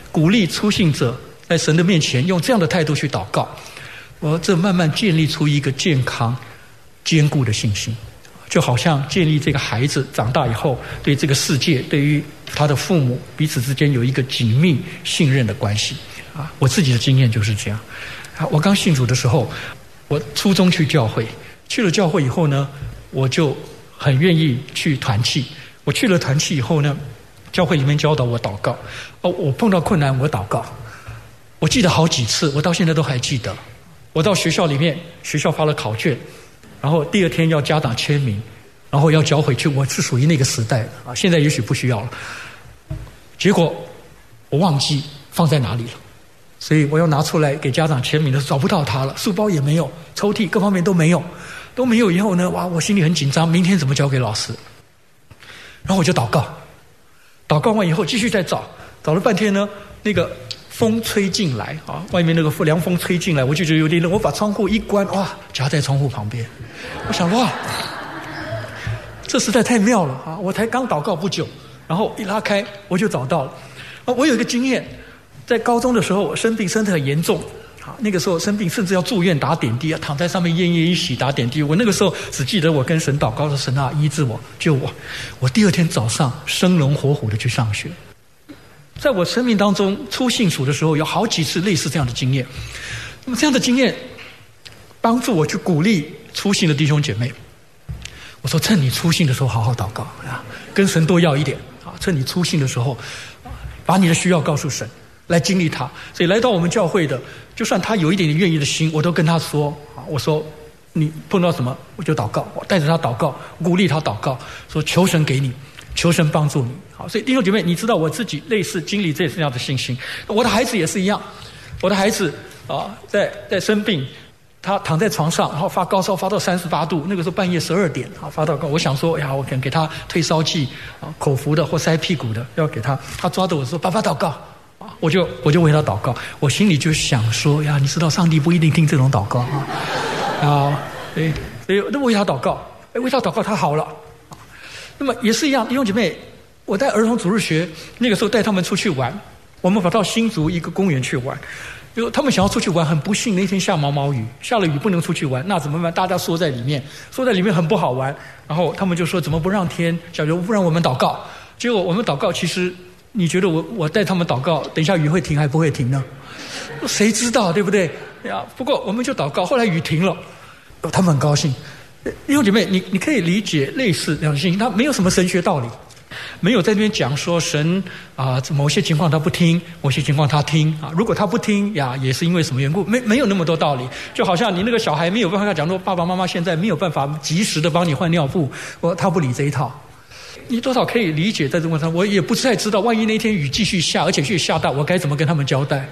鼓励初信者在神的面前用这样的态度去祷告，这慢慢建立出一个健康坚固的信心，就好像建立这个孩子长大以后对这个世界，对于他的父母彼此之间有一个紧密信任的关系啊。我自己的经验就是这样啊。我刚信主的时候，我初中去教会，去了教会以后呢，我就很愿意去团契。我去了团契以后呢，教会里面教导我祷告。我碰到困难我祷告，我记得好几次，我到现在都还记得。我到学校里面，学校发了考卷，然后第二天要家长签名，然后要交回去。我是属于那个时代的啊，现在也许不需要了。结果我忘记放在哪里了，所以我要拿出来给家长签名的时候找不到它了，书包也没有，抽屉各方面都没有。以后呢，哇，我心里很紧张，明天怎么交给老师？然后我就祷告，祷告完以后继续再找了半天呢，那个风吹进来啊，外面那个凉风吹进来，我就觉得有点冷，我把窗户一关，哇，夹在窗户旁边。我想哇，这实在太妙了啊！我才刚祷告不久，然后一拉开我就找到了。我有一个经验，在高中的时候我生病，身体很严重。那个时候生病甚至要住院打点滴啊，躺在上面奄奄一息打点滴。我那个时候只记得我跟神祷告说，神啊，医治我，救我。我第二天早上生龙活虎的去上学。在我生命当中初信主的时候，有好几次类似这样的经验。那么这样的经验帮助我去鼓励初信的弟兄姐妹。我说趁你初信的时候好好祷告啊，跟神多要一点啊，趁你初信的时候把你的需要告诉神，来经历他。所以来到我们教会的，就算他有一点点愿意的心，我都跟他说啊，我说你碰到什么我就祷告，我带着他祷告，鼓励他祷告，说求神给你，求神帮助你。好，所以弟兄姐妹，你知道我自己类似经历这样的信心。我的孩子也是一样，我的孩子啊，在生病，他躺在床上，然后发高烧，发到38度，那个时候半夜12点啊，发到高，我想说，哎呀，我可能给他退烧剂啊，口服的或塞屁股的，要给他。他抓着我说，爸爸祷告啊，我就为他祷告。我心里就想说，呀，你知道上帝不一定听这种祷告啊，所以为他祷告，为他祷告，他好了。那么也是一样，弟兄姐妹，我带儿童主日学那个时候带他们出去玩，我们跑到新竹一个公园去玩。就他们想要出去玩，很不幸那天下毛毛雨，下了雨不能出去玩，那怎么办？大家缩在里面很不好玩。然后他们就说怎么不让天小刘，不然我们祷告。结果我们祷告，其实你觉得我带他们祷告，等一下雨会停还不会停呢？谁知道，对不对呀？不过我们就祷告，后来雨停了，他们很高兴。弟兄姐妹，你可以理解类似这样的信心，他没有什么神学道理，没有在那边讲说神啊，某些情况他不听，某些情况他听啊。如果他不听呀，也是因为什么缘故？没有那么多道理。就好像你那个小孩没有办法讲说，爸爸妈妈现在没有办法及时的帮你换尿布，他不理这一套。你多少可以理解在这个问题上，我也不太知道，万一那天雨继续下，而且继续下大，我该怎么跟他们交代？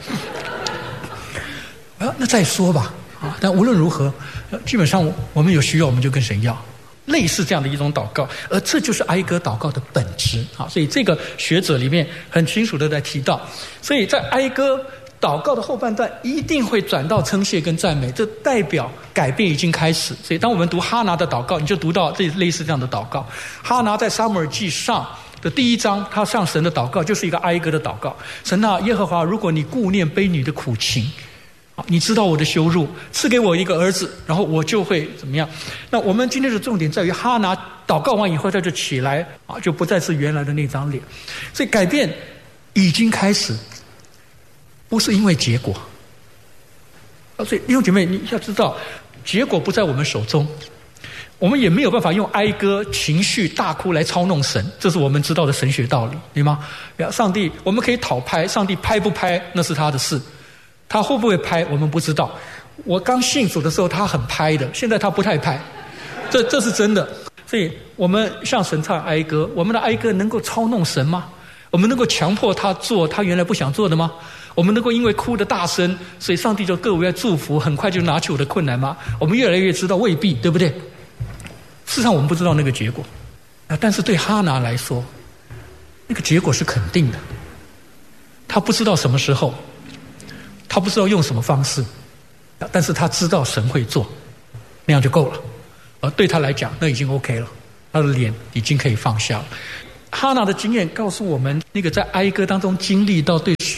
那再说吧。啊，但无论如何，基本上我们有需要我们就跟神要，类似这样的一种祷告，而这就是哀歌祷告的本质啊。所以这个学者里面很清楚的在提到，所以在哀歌祷告的后半段一定会转到称谢跟赞美，这代表改变已经开始。所以当我们读哈拿的祷告，你就读到这类似这样的祷告。哈拿在撒母耳记上的第1章，他向神的祷告就是一个哀歌的祷告。神啊，耶和华，如果你顾念卑女的苦情，你知道我的羞辱，赐给我一个儿子，然后我就会怎么样。那我们今天的重点在于哈拿祷告完以后他就起来啊，就不再是原来的那张脸。所以改变已经开始，不是因为结果。所以弟兄姐妹，你要知道结果不在我们手中，我们也没有办法用哀歌情绪大哭来操弄神，这是我们知道的神学道理，对吗？上帝我们可以讨拍，上帝拍不拍那是他的事，他会不会拍我们不知道。我刚信主的时候他很拍的，现在他不太拍，这是真的。所以我们向神唱哀歌，我们的哀歌能够操弄神吗？我们能够强迫他做他原来不想做的吗？我们能够因为哭的大声，所以上帝就各位祝福，很快就拿起我的困难吗？我们越来越知道未必，对不对？事实上我们不知道那个结果，但是对哈拿来说，那个结果是肯定的。他不知道什么时候，他不知道用什么方式，但是他知道神会做，那样就够了。而对他来讲，那已经 OK 了，他的脸已经可以放下了。哈拿的经验告诉我们，那个在哀歌当中经历到对神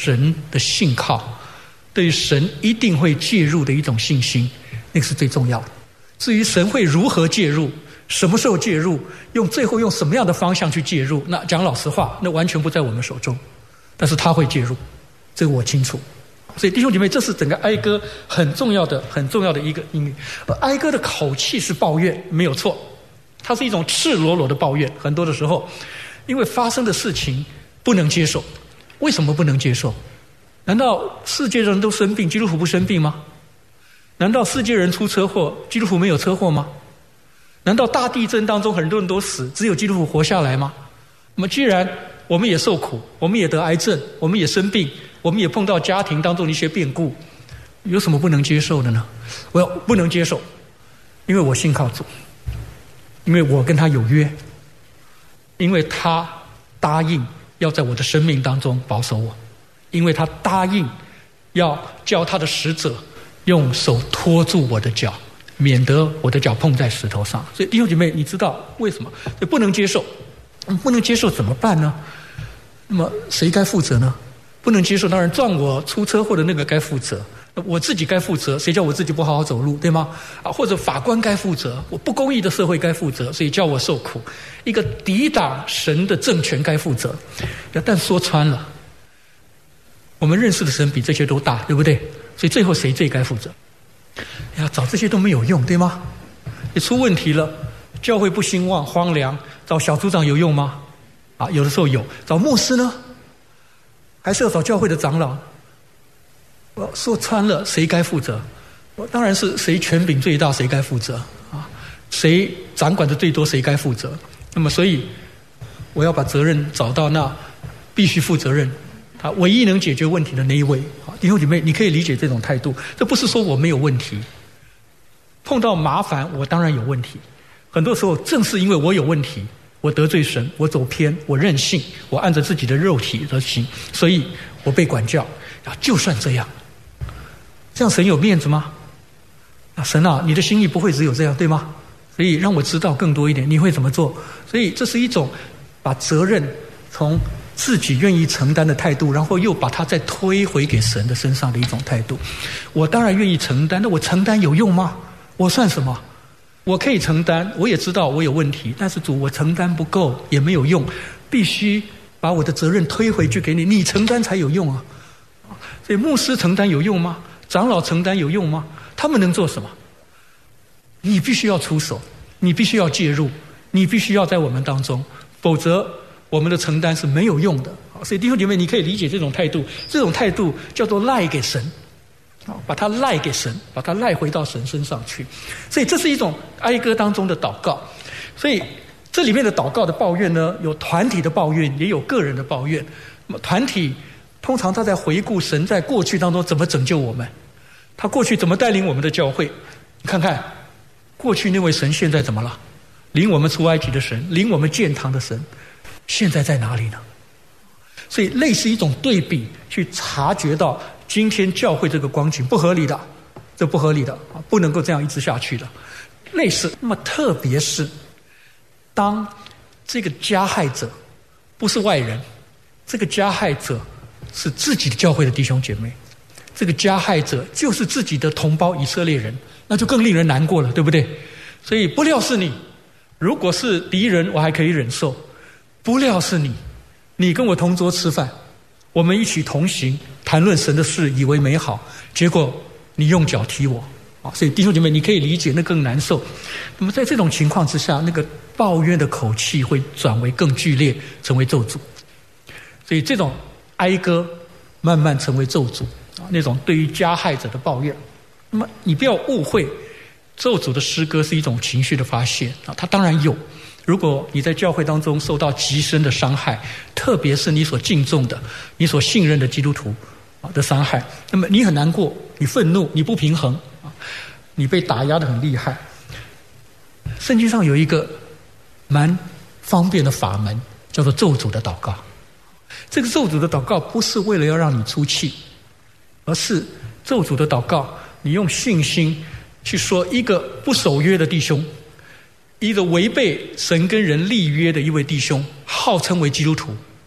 神的信靠，对于神一定会介入的一种信心，那个是最重要的。至于神会如何介入，什么时候介入，最后用什么样的方向去介入，那讲老实话，那完全不在我们手中，但是他会介入，这个我清楚。所以弟兄姐妹，这是整个哀歌很重要的一个音律。而哀歌的口气是抱怨，没有错，它是一种赤裸裸的抱怨。很多的时候，因为发生的事情不能接受。为什么不能接受？难道世界人都生病，基督徒不生病吗？难道世界人出车祸，基督徒没有车祸吗？难道大地震当中很多人都死，只有基督徒活下来吗？那么既然我们也受苦，我们也得癌症，我们也生病，我们也碰到家庭当中的一些变故，有什么不能接受的呢？我不能接受，因为我信靠主，因为我跟他有约，因为他答应要在我的生命当中保守我，因为他答应要叫他的使者用手托住我的脚，免得我的脚碰在石头上。所以弟兄姐妹，你知道为什么不能接受？不能接受怎么办呢？那么谁该负责呢？不能接受，当然撞我出车祸的那个该负责，我自己该负责，谁叫我自己不好好走路，对吗？或者法官该负责，我不公义的社会该负责，所以叫我受苦。一个抵挡神的政权该负责。但说穿了，我们认识的神比这些都大，对不对？所以最后谁最该负责？找这些都没有用，对吗？也出问题了，教会不兴旺荒凉，找小组长有用吗？有的时候有。找牧师呢？还是要找教会的长老？说穿了，谁该负责？当然是谁权柄最大，谁该负责谁掌管的最多，谁该负责。那么所以我要把责任找到那必须负责任，他唯一能解决问题的那一位。弟兄姐妹，你可以理解这种态度。这不是说我没有问题，碰到麻烦我当然有问题。很多时候正是因为我有问题，我得罪神，我走偏，我任性，我按着自己的肉体而行，所以我被管教。就算这样神有面子吗？神啊，你的心意不会只有这样，对吗？所以让我知道更多一点，你会怎么做？所以这是一种把责任从自己愿意承担的态度，然后又把它再推回给神的身上的一种态度。我当然愿意承担，那我承担有用吗？我算什么？我可以承担，我也知道我有问题，但是主，我承担不够也没有用，必须把我的责任推回去给你，你承担才有用啊。所以牧师承担有用吗？长老承担有用吗？他们能做什么？你必须要出手，你必须要介入，你必须要在我们当中，否则我们的承担是没有用的。所以弟兄姐妹，你可以理解这种态度，这种态度叫做赖给神，把它赖给神，把它赖回到神身上去。所以这是一种哀歌当中的祷告。所以这里面的祷告的抱怨呢，有团体的抱怨，也有个人的抱怨。那么团体通常他在回顾神在过去当中怎么拯救我们，他过去怎么带领我们的教会。你看看过去那位神现在怎么了？领我们出埃及的神，领我们建堂的神，现在在哪里呢？所以类似一种对比，去察觉到今天教会这个光景不合理的，这不合理的，不能够这样一直下去的。类似，那么特别是当这个加害者不是外人，这个加害者是自己的教会的弟兄姐妹，这个加害者就是自己的同胞以色列人，那就更令人难过了，对不对？所以不料是你，如果是敌人我还可以忍受，不料是你，你跟我同桌吃饭，我们一起同行谈论神的事，以为美好，结果你用脚踢我。所以弟兄姐妹，你可以理解那更难受。那么在这种情况之下，那个抱怨的口气会转为更剧烈，成为咒诅。所以这种哀歌慢慢成为咒诅，那种对于加害者的抱怨。那么你不要误会，咒诅的诗歌是一种情绪的发泄它当然有。如果你在教会当中受到极深的伤害，特别是你所敬重的、你所信任的基督徒的伤害，那么你很难过，你愤怒，你不平衡你被打压得很厉害。圣经上有一个蛮方便的法门，叫做咒诅的祷告。这个咒诅的祷告不是为了要让你出气，而是咒诅的祷告，你用信心去说一个不守约的弟兄，一个违背神跟人立约的一位弟兄，号称为基督徒，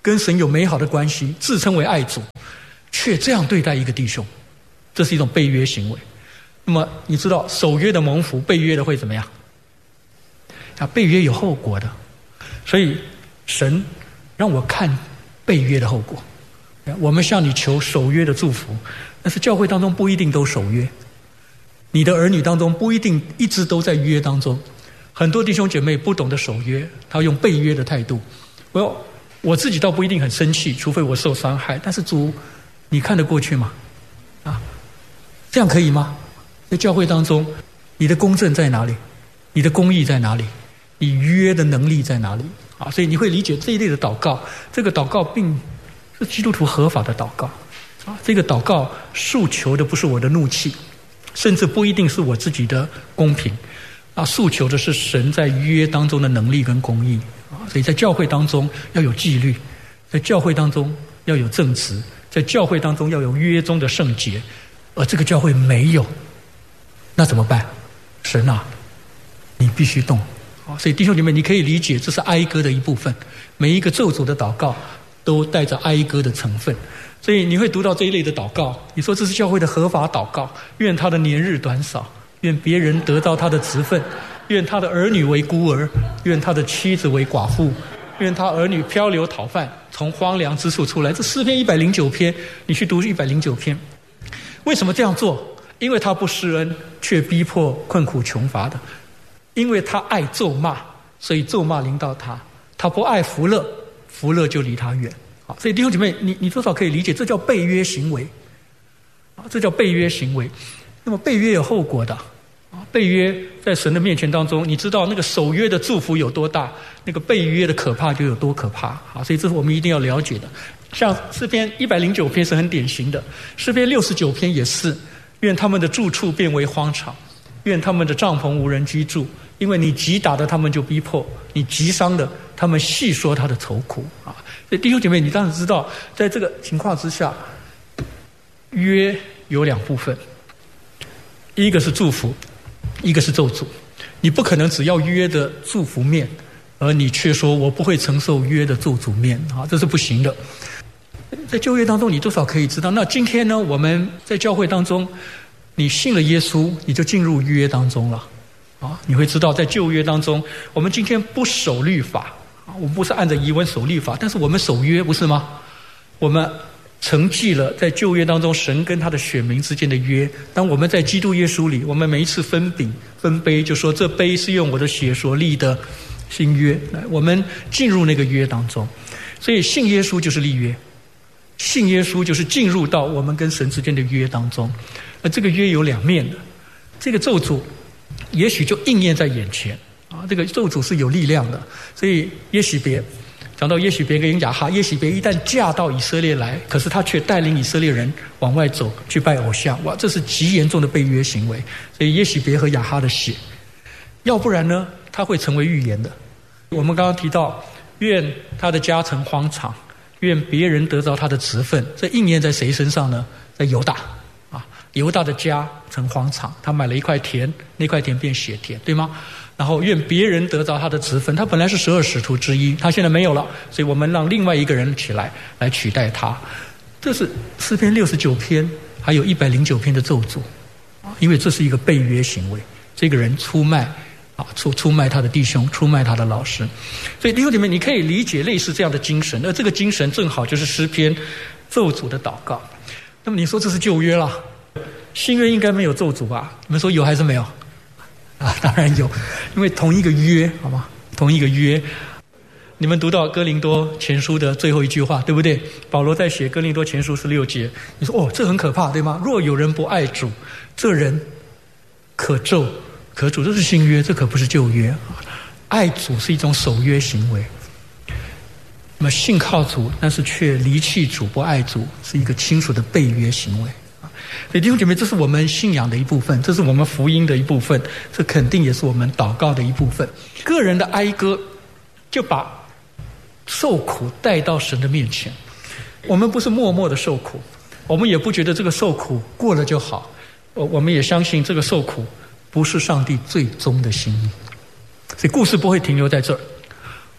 跟神有美好的关系，自称为爱主，却这样对待一个弟兄，这是一种背约行为。那么你知道守约的蒙福，背约的会怎么样？背约有后果的，所以神让我看背约的后果。我们向你求守约的祝福，但是教会当中不一定都守约，你的儿女当中不一定一直都在约当中。很多弟兄姐妹不懂得守约，他用背约的态度。我自己倒不一定很生气，除非我受伤害，但是主，你看得过去吗？这样可以吗？在教会当中，你的公正在哪里？你的公义在哪里？你约的能力在哪里？所以你会理解这一类的祷告，这个祷告并是基督徒合法的祷告。这个祷告诉求的不是我的怒气，甚至不一定是我自己的公平，诉求的是神在约当中的能力跟公义。所以在教会当中要有纪律，在教会当中要有正直，在教会当中要有约中的圣洁，而这个教会没有，那怎么办？神啊，你必须动。所以弟兄姐妹，你可以理解这是哀歌的一部分，每一个咒诅的祷告都带着哀歌的成分。所以你会读到这一类的祷告，你说这是教会的合法祷告，愿他的年日短少，愿别人得到他的职分，愿他的儿女为孤儿，愿他的妻子为寡妇，愿他儿女漂流讨饭，从荒凉之处出来。这诗篇109篇，你去读109篇。为什么这样做？因为他不施恩，却逼迫困苦穷乏的；因为他爱咒骂，所以咒骂临到他；他不爱福乐，福乐就离他远。所以弟兄姐妹，你多少可以理解，这叫背约行为。这叫背约行为。那么背约有后果的。背约在神的面前当中，你知道那个守约的祝福有多大，那个背约的可怕就有多可怕。所以这是我们一定要了解的。像诗篇109篇是很典型的，诗篇69篇也是，愿他们的住处变为荒场，愿他们的帐篷无人居住，因为你击打的他们就逼迫，你击伤的他们细说他的愁苦。所以弟兄姐妹，你当然知道，在这个情况之下，约有两部分，一个是祝福，一个是咒诅。你不可能只要约的祝福面，而你却说我不会承受约的咒诅面，这是不行的。在旧约当中，你多少可以知道，那今天呢，我们在教会当中，你信了耶稣，你就进入约当中了。你会知道在旧约当中，我们今天不守律法，我们不是按着遗文守律法，但是我们守约，不是吗？我们承继了在旧约当中神跟他的选民之间的约。当我们在基督耶稣里，我们每一次分饼分杯，就说这杯是用我的血所立的新约，我们进入那个约当中。所以信耶稣就是立约，信耶稣就是进入到我们跟神之间的约当中。而这个约有两面的，这个咒诅也许就应验在眼前这个咒诅是有力量的。所以耶洗别讲到耶洗别跟亚哈，耶洗别一旦嫁到以色列来，可是他却带领以色列人往外走去拜偶像，这是极严重的背约行为。所以耶洗别和亚哈的血，要不然呢，他会成为预言的。我们刚刚提到，愿他的家成荒场，愿别人得着他的职分，这应验在谁身上呢？在犹大犹大的家成荒场，他买了一块田，那块田变血田，对吗？然后愿别人得着他的职分，他本来是12使徒之一，他现在没有了，所以我们让另外一个人起来取代他。这是诗篇69篇还有109篇的咒诅因为这是一个背约行为，这个人出卖出卖他的弟兄，出卖他的老师。所以弟兄姐妹，你可以理解类似这样的精神，而这个精神正好就是诗篇咒诅的祷告。那么你说这是旧约啦，新约应该没有咒诅吧？你们说有还是没有？当然有，因为同一个约，好吗？同一个约。你们读到哥林多前书的最后一句话，对不对？保罗在写哥林多前书16节，你说这很可怕，对吗？若有人不爱主，这人可咒可主，这是新约，这可不是旧约。爱主是一种守约行为，那么信靠主，但是却离弃主不爱主，是一个清楚的背约行为。所以弟兄姐妹，这是我们信仰的一部分，这是我们福音的一部分，这肯定也是我们祷告的一部分。个人的哀歌就把受苦带到神的面前，我们不是默默的受苦，我们也不觉得这个受苦过了就好，我们也相信这个受苦不是上帝最终的心意。所以故事不会停留在这儿，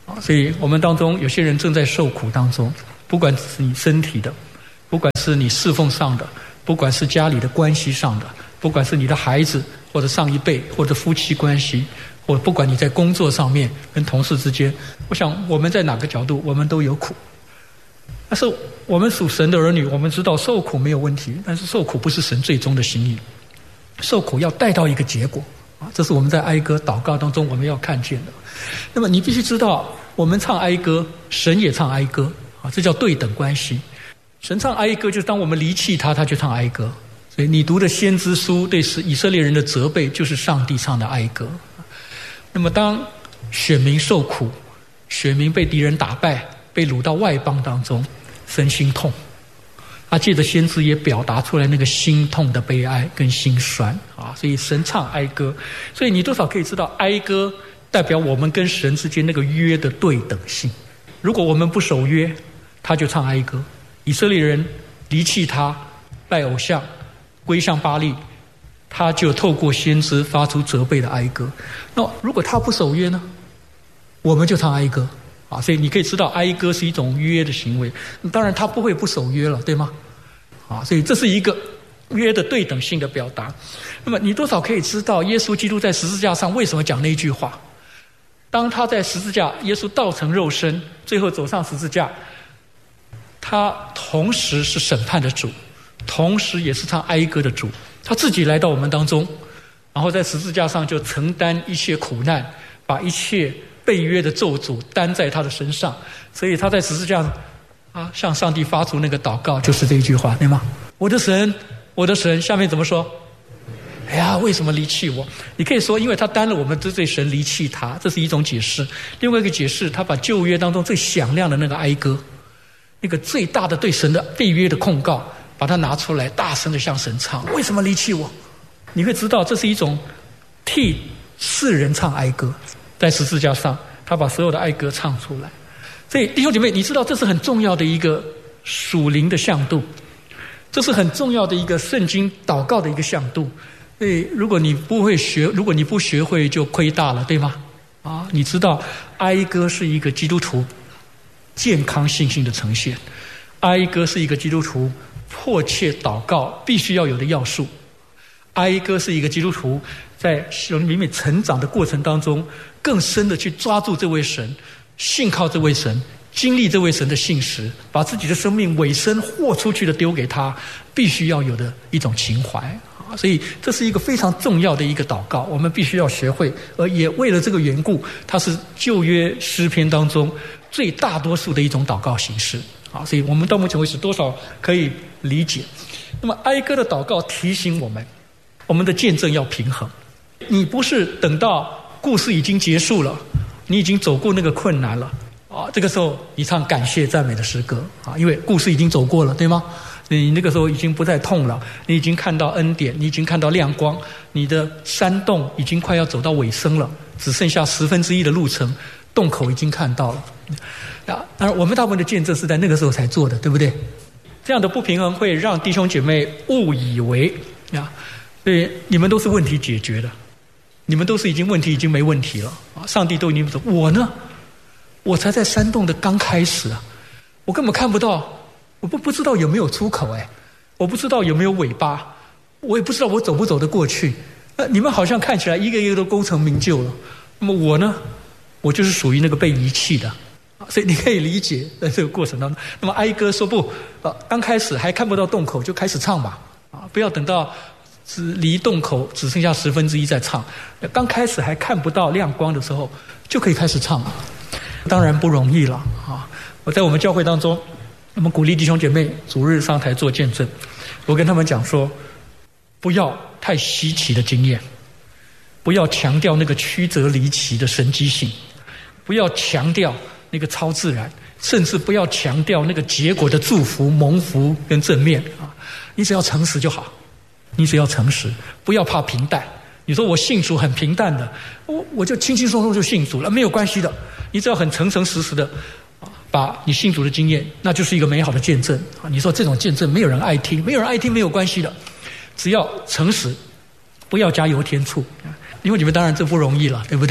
所以我们当中有些人正在受苦当中，不管是你身体的，不管是你侍奉上的，不管是家里的关系上的，不管是你的孩子或者上一辈或者夫妻关系，或不管你在工作上面跟同事之间，我想我们在哪个角度我们都有苦。但是我们属神的儿女，我们知道受苦没有问题，但是受苦不是神最终的心意，受苦要带到一个结果，这是我们在哀歌祷告当中我们要看见的。那么你必须知道，我们唱哀歌，神也唱哀歌，这叫对等关系。神唱哀歌，就是当我们离弃他，他就唱哀歌。所以你读的先知书对以色列人的责备，就是上帝唱的哀歌。那么当选民受苦，选民被敌人打败，被掳到外邦当中，神心痛，他借着先知也表达出来那个心痛的悲哀跟心酸所以神唱哀歌。所以你多少可以知道，哀歌代表我们跟神之间那个约的对等性。如果我们不守约，他就唱哀歌。以色列人离弃他，拜偶像，归向巴力，他就透过先知发出责备的哀歌。那如果他不守约呢，我们就唱哀歌所以你可以知道，哀歌是一种约的行为。当然他不会不守约了，对吗？所以这是一个约的对等性的表达。那么你多少可以知道，耶稣基督在十字架上为什么讲那句话？当他在十字架，耶稣道成肉身，最后走上十字架，他同时是审判的主，同时也是唱哀歌的主。他自己来到我们当中，然后在十字架上就承担一切苦难，把一切被约的咒诅担在他的身上。所以他在十字架向上帝发出那个祷告，就是这一句话，对吗？我的神，我的神，下面怎么说？哎呀，为什么离弃我？你可以说，因为他担了我们之罪，神离弃他，这是一种解释。另外一个解释，他把旧约当中最响亮的那个哀歌，那个最大的对神的被约的控告，把它拿出来，大声的向神唱。为什么离弃我？你会知道，这是一种替世人唱哀歌。在十字架上，他把所有的哀歌唱出来。所以弟兄姐妹，你知道这是很重要的一个属灵的向度，这是很重要的一个圣经祷告的一个向度。所以如果你不学会，就亏大了，对吗？你知道哀歌是一个基督徒健康信心的呈现，哀歌是一个基督徒迫切祷告必须要有的要素，哀歌是一个基督徒在里面成长的过程当中，更深的去抓住这位神，信靠这位神，经历这位神的信实，把自己的生命委身豁出去的丢给他，必须要有的一种情怀。所以这是一个非常重要的一个祷告，我们必须要学会。而也为了这个缘故，它是旧约诗篇当中最大多数的一种祷告形式。所以我们到目前为止多少可以理解。那么哀歌的祷告提醒我们，我们的见证要平衡。你不是等到故事已经结束了，你已经走过那个困难了这个时候你唱感谢赞美的诗歌因为故事已经走过了，对吗？你那个时候已经不再痛了，你已经看到恩典，你已经看到亮光，你的山洞已经快要走到尾声了，只剩下1/10的路程，洞口已经看到了当然我们大部分的见证是在那个时候才做的，对不对？这样的不平衡会让弟兄姐妹误以为对，你们都是问题解决的，你们都是问题已经没问题了上帝都已经说，我呢，我才在山洞的刚开始我根本看不到，我不知道有没有出口我不知道有没有尾巴，我也不知道我走不走得过去你们好像看起来一个一个都功成名就了，那么我呢，我就是属于那个被遗弃的所以你可以理解在这个过程当中。那么哀歌说不刚开始还看不到洞口就开始唱吧不要等到离洞口只剩下1/10再唱，刚开始还看不到亮光的时候就可以开始唱了。当然不容易了我在我们教会当中，我们鼓励弟兄姐妹主日上台做见证，我跟他们讲说，不要太稀奇的经验，不要强调那个曲折离奇的神迹性，不要强调那个超自然，甚至不要强调那个结果的祝福蒙福跟正面你只要诚实就好，你只要诚实，不要怕平淡。你说我信主很平淡的，我就轻轻松松就信主了，没有关系的，你只要很诚诚实实的把你信主的经验，那就是一个美好的见证你说这种见证没有人爱听，没有人爱听没有关系的，只要诚实，不要加油添醋。因为你们当然这不容易了，对不对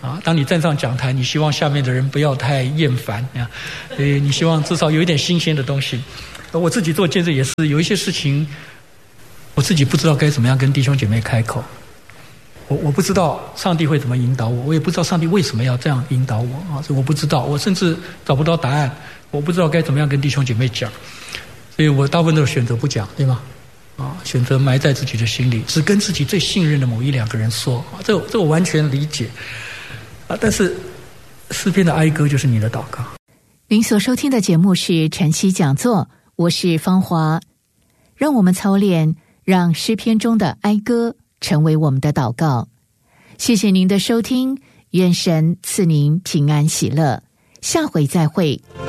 当你站上讲台，你希望下面的人不要太厌烦你希望至少有一点新鲜的东西。我自己做见证也是，有一些事情我自己不知道该怎么样跟弟兄姐妹开口，我不知道上帝会怎么引导我，我也不知道上帝为什么要这样引导我我不知道，我甚至找不到答案，我不知道该怎么样跟弟兄姐妹讲，所以我大部分都选择不讲，对吗？选择埋在自己的心里，只跟自己最信任的某一两个人说，这我完全理解但是诗篇的哀歌就是你的祷告。 您所收听的节目是晨曦讲座，我是芳华，让我们操练让诗篇中的哀歌成为我们的祷告。谢谢您的收听，愿神赐您平安喜乐，下回再会。